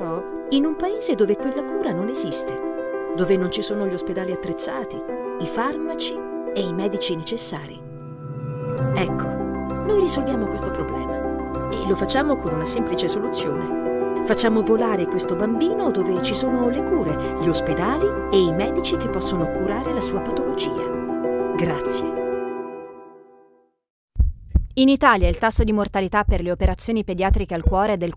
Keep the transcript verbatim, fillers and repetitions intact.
però in un paese dove quella cura non esiste, dove non ci sono gli ospedali attrezzati, i farmaci e i medici necessari. Ecco, noi risolviamo questo problema e lo facciamo con una semplice soluzione. Facciamo volare questo bambino dove ci sono le cure, gli ospedali e i medici che possono curare la sua patologia. Grazie. In Italia il tasso di mortalità per le operazioni pediatriche al cuore è del